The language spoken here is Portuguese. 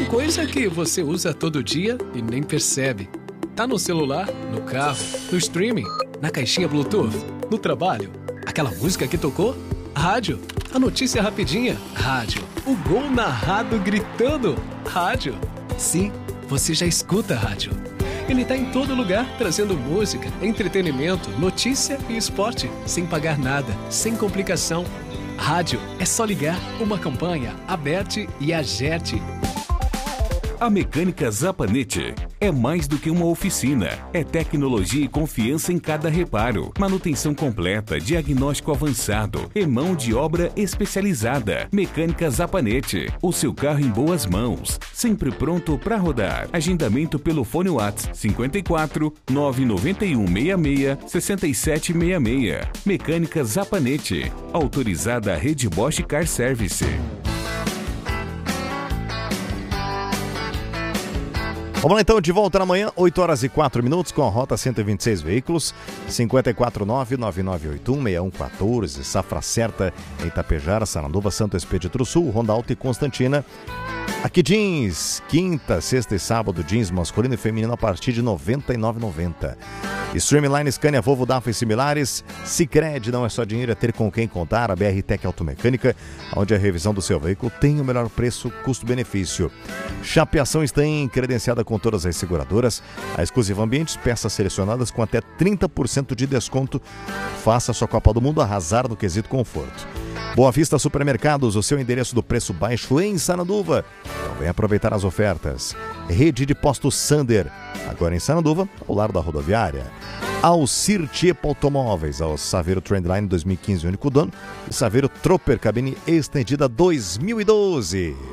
coisa que você usa todo dia e nem percebe. Tá no celular, no carro, no streaming, na caixinha Bluetooth, no trabalho. Aquela música que tocou? Rádio. A notícia rapidinha? Rádio. O gol narrado gritando? Rádio. Sim, você já escuta rádio. Ele tá em todo lugar, trazendo música, entretenimento, notícia e esporte, sem pagar nada, sem complicação. Rádio é só ligar, uma campanha, Aberte e Agerte. A Mecânica Zapanete é mais do que uma oficina. É tecnologia e confiança em cada reparo. Manutenção completa, diagnóstico avançado e mão de obra especializada. Mecânica Zapanete. O seu carro em boas mãos. Sempre pronto para rodar. Agendamento pelo fone WhatsApp 54 991 66 6766. Mecânica Zapanete. Autorizada a Rede Bosch Car Service. Vamos lá então, de volta amanhã, 8 horas e 4 minutos, com a Rota 126 Veículos, 549-9981-6114, Safra Certa, em Itapejara, Saranduva, Santo Expedito do Sul, Ronda Alta e Constantina. Aqui jeans, quinta, sexta e sábado, jeans masculino e feminino a partir de R$ 99,90. Streamline, Scania, Volvo, DAF e similares. Sicredi, não é só dinheiro, é ter com quem contar. A BR Tech Automecânica, onde a revisão do seu veículo tem o melhor preço, custo-benefício. Chapeação Stan, credenciada com todas as seguradoras. A Exclusiva Ambientes, peças selecionadas com até 30% de desconto. Faça a sua Copa do Mundo arrasar no quesito conforto. Boa Vista Supermercados, o seu endereço do preço baixo em Saranduva. Então vem aproveitar as ofertas. Rede de Postos Sander, agora em Saranduva, ao lado da rodoviária. Alcir Tiepo Automóveis, ao Saveiro Trendline 2015, único dono. E Saveiro Tropper, cabine estendida 2012.